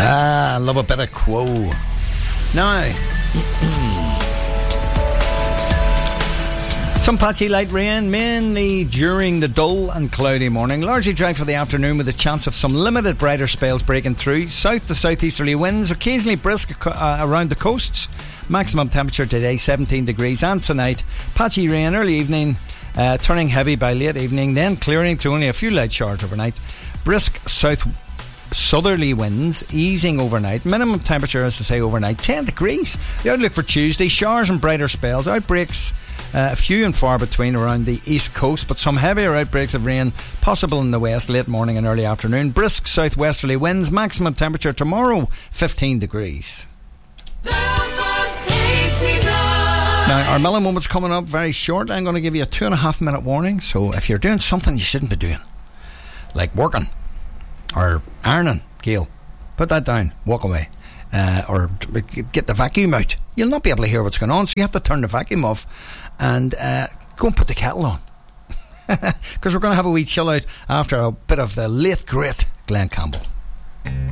I love a bit of Quo. Now, some patchy light rain, mainly during the dull and cloudy morning. Largely dry for the afternoon with a chance of some limited brighter spells breaking through. South to southeasterly winds, occasionally brisk around the coasts. Maximum temperature today 17 degrees, and tonight patchy rain early evening, turning heavy by late evening, then clearing to only a few light showers overnight. Brisk southerly winds easing overnight. Minimum temperature, as I say, overnight 10 degrees. The outlook for Tuesday: showers and brighter spells. Outbreaks few and far between around the east coast, but some heavier outbreaks of rain possible in the west late morning and early afternoon. Brisk southwesterly winds. Maximum temperature tomorrow 15 degrees. Now, our mellow moment's coming up very short. I'm going to give you a 2.5 minute warning. So if you're doing something you shouldn't be doing, like working or ironing, Gail, put that down, walk away. Or get the vacuum out. You'll not be able to hear what's going on, so you have to turn the vacuum off and go and put the kettle on. Because we're going to have a wee chill out after a bit of the late great Glenn Campbell.